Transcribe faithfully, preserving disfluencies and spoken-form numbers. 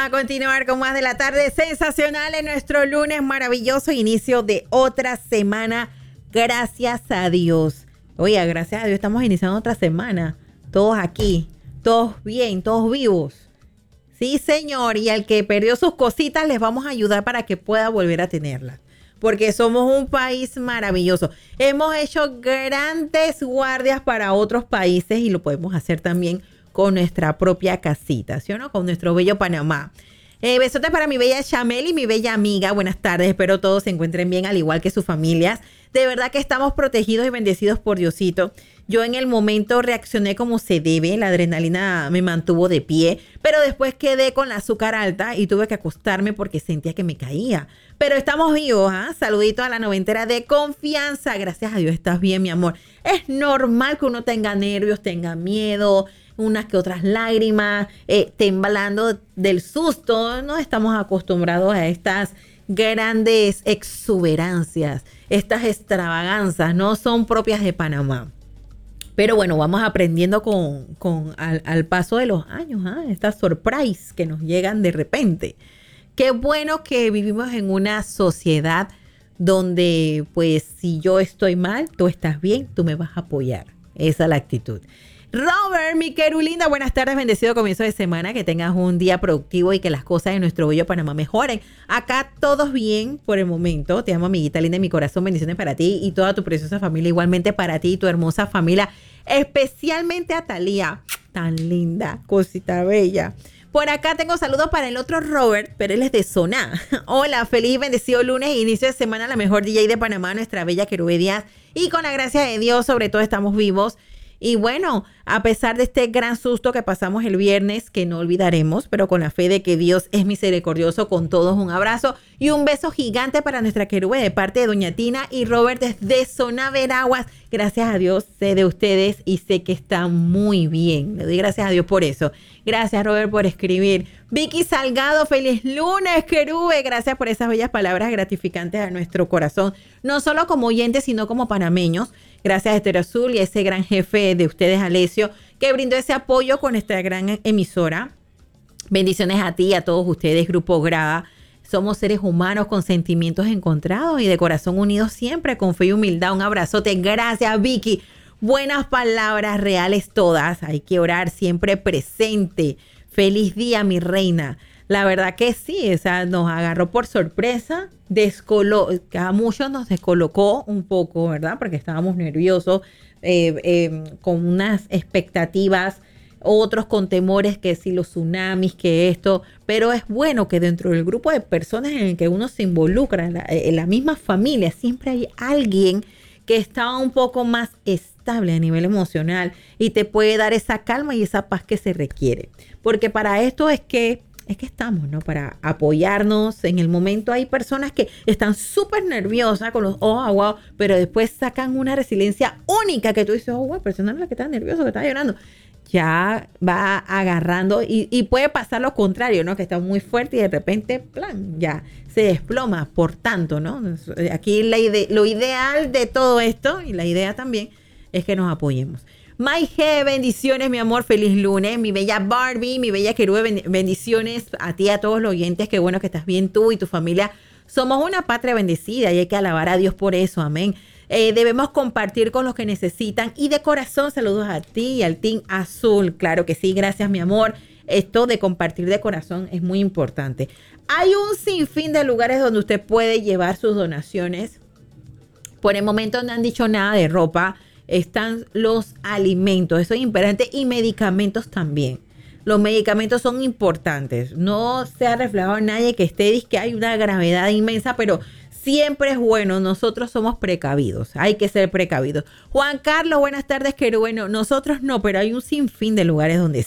a continuar con más de la tarde sensacional en nuestro lunes maravilloso, inicio de otra semana. Gracias a Dios. Oiga, gracias a Dios estamos iniciando otra semana. Todos aquí, todos bien, todos vivos. Sí, señor. Y al que perdió sus cositas les vamos a ayudar para que pueda volver a tenerlas. Porque somos un país maravilloso. Hemos hecho grandes guardias para otros países y lo podemos hacer también con nuestra propia casita, ¿sí o no? Con nuestro bello Panamá. Eh, besotes para mi bella Chamel y mi bella amiga. Buenas tardes, espero todos se encuentren bien, al igual que sus familias. De verdad que estamos protegidos y bendecidos por Diosito. Yo en el momento reaccioné como se debe, la adrenalina me mantuvo de pie, pero después quedé con la azúcar alta y tuve que acostarme porque sentía que me caía. Pero estamos vivos, ¿ah? ¿eh? Saludito a la noventera de confianza. Gracias a Dios estás bien, mi amor. Es normal que uno tenga nervios, tenga miedo, unas que otras lágrimas, eh, temblando del susto. No estamos acostumbrados a estas grandes exuberancias, estas extravaganzas, no son propias de Panamá. Pero bueno, vamos aprendiendo con, con al, al paso de los años, ¿eh? Estas surprise que nos llegan de repente. Qué bueno que vivimos en una sociedad donde, pues, si yo estoy mal, tú estás bien, tú me vas a apoyar. Esa es la actitud. Robert, mi querulinda, buenas tardes, bendecido comienzo de semana, que tengas un día productivo y que las cosas de nuestro bello Panamá mejoren. Acá todos bien por el momento. Te amo, amiguita linda de mi corazón, bendiciones para ti y toda tu preciosa familia, igualmente para ti y tu hermosa familia, especialmente a Talía, tan linda, cosita bella. Por acá tengo saludos para el otro Robert, pero él es de Zona. Hola, feliz y bendecido lunes, inicio de semana, la mejor D J de Panamá, nuestra bella Querube Díaz, y con la gracia de Dios, sobre todo estamos vivos. Y bueno, a pesar de este gran susto que pasamos el viernes, que no olvidaremos, pero con la fe de que Dios es misericordioso con todos, un abrazo y un beso gigante para nuestra querube de parte de doña Tina y Robert desde Zona Veraguas. Gracias a Dios, sé de ustedes y sé que están muy bien. Le doy gracias a Dios por eso. Gracias, Robert, por escribir. Vicky Salgado, feliz lunes, querube. Gracias por esas bellas palabras gratificantes a nuestro corazón, no solo como oyentes, sino como panameños. Gracias a Estéreo Azul y a ese gran jefe de ustedes, Alessio, que brindó ese apoyo con esta gran emisora. Bendiciones a ti y a todos ustedes, Grupo Grada. Somos seres humanos con sentimientos encontrados y de corazón unidos siempre, con fe y humildad. Un abrazote. Gracias, Vicky. Buenas palabras, reales todas. Hay que orar siempre presente. Feliz día, mi reina. La verdad que sí, o sea, nos agarró por sorpresa, descolo a muchos nos descolocó un poco, ¿verdad? Porque estábamos nerviosos, eh, eh, con unas expectativas, otros con temores que si los tsunamis, que esto, pero es bueno que dentro del grupo de personas en el que uno se involucra, en la, en la misma familia, siempre hay alguien que está un poco más estable a nivel emocional y te puede dar esa calma y esa paz que se requiere. Porque para esto es que Es que estamos, ¿no? Para apoyarnos en el momento. Hay personas que están súper nerviosas con los ojos aguados, pero después sacan una resiliencia única que tú dices, oh, wow, persona no es la que está nerviosa, que está llorando. Ya va agarrando y, y puede pasar lo contrario, ¿no? Que está muy fuerte y de repente, plan, ya se desploma. Por tanto, ¿no? Aquí la ide- lo ideal de todo esto y la idea también es que nos apoyemos. Maije, bendiciones, mi amor, feliz lunes. Mi bella Barbie, mi bella querube, bendiciones a ti, a todos los oyentes. Qué bueno que estás bien tú y tu familia. Somos una patria bendecida y hay que alabar a Dios por eso, amén. Eh, debemos compartir con los que necesitan y de corazón saludos a ti y al Team Azul. Claro que sí, gracias, mi amor. Esto de compartir de corazón es muy importante. Hay un sinfín de lugares donde usted puede llevar sus donaciones. Por el momento no han dicho nada de ropa. Están los alimentos, eso es importante, y medicamentos también. Los medicamentos son importantes. No se ha reflejado en nadie que esté que hay una gravedad inmensa, pero siempre es bueno. Nosotros somos precavidos, hay que ser precavidos. Juan Carlos, buenas tardes, querido. Bueno, nosotros no, pero hay un sinfín de lugares donde